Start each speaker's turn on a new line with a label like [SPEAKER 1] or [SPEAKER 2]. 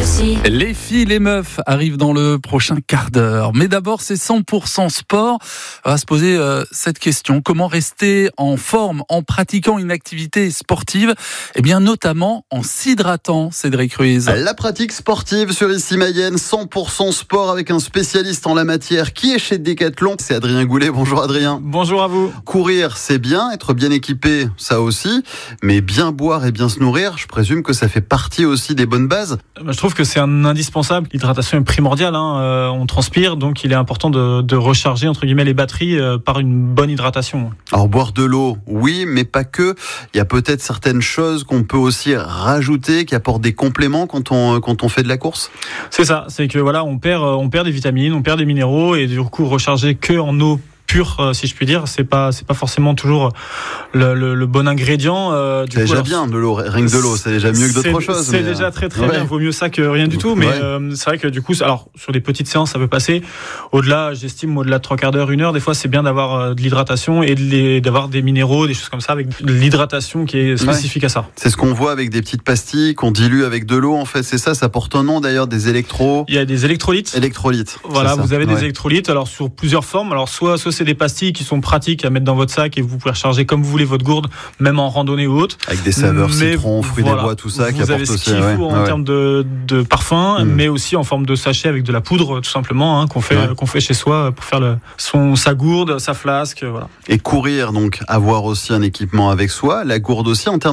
[SPEAKER 1] aussi.
[SPEAKER 2] Les filles, les meufs arrivent dans le prochain quart d'heure. Mais d'abord, c'est 100% sport. On va se poser cette question. Comment rester en forme en pratiquant une activité sportive? Eh bien, notamment en s'hydratant, Cédric Ruiz.
[SPEAKER 3] La pratique sportive sur Ici Mayenne, 100% sport avec un spécialiste en la matière qui est chez Decathlon. C'est Adrien Goulet. Bonjour Adrien.
[SPEAKER 4] Bonjour à vous.
[SPEAKER 3] Courir, c'est bien. Être bien équipé, ça aussi. Mais bien boire et bien se nourrir, je présume que ça fait partie aussi des bonnes bases.
[SPEAKER 4] Je trouve que c'est un indispensable. L'hydratation est primordiale. On transpire, donc il est important de recharger entre guillemets les batteries par une bonne hydratation.
[SPEAKER 3] Alors boire de l'eau, oui, mais pas que. Il y a peut-être certaines choses qu'on peut aussi rajouter, qui apportent des compléments quand on fait de la course.
[SPEAKER 4] C'est ça. C'est que voilà, on perd des vitamines, on perd des minéraux, et du coup recharger que en eau pure, si je puis dire, c'est pas forcément toujours le bon ingrédient.
[SPEAKER 3] C'est déjà bien de l'eau, rien que de l'eau, c'est déjà mieux que d'autres choses.
[SPEAKER 4] C'est déjà très bien, vaut mieux ça que rien du tout. Mais c'est vrai que du coup, alors sur des petites séances, ça peut passer. Au-delà de 3 quarts d'heure, 1 heure, des fois c'est bien d'avoir de l'hydratation et d'avoir des minéraux, des choses comme ça, avec de l'hydratation qui est spécifique à ça.
[SPEAKER 3] C'est ce qu'on voit avec des petites pastilles qu'on dilue avec de l'eau. En fait, c'est ça. Ça porte un nom d'ailleurs, des électros.
[SPEAKER 4] Il y a des électrolytes. Voilà, vous avez des électrolytes. Alors sur plusieurs formes. Alors soit c'est des pastilles qui sont pratiques à mettre dans votre sac et vous pouvez recharger comme vous voulez votre gourde, même en randonnée ou autre.
[SPEAKER 3] Avec des saveurs citron, fruits des bois, tout ça qui apporte aussi.
[SPEAKER 4] Vous avez ce qu'il faut en termes de parfum, mais aussi en forme de sachet avec de la poudre, tout simplement, qu'on fait chez soi pour faire sa gourde, sa flasque, voilà.
[SPEAKER 3] Et courir, donc avoir aussi un équipement avec soi. La gourde aussi en termes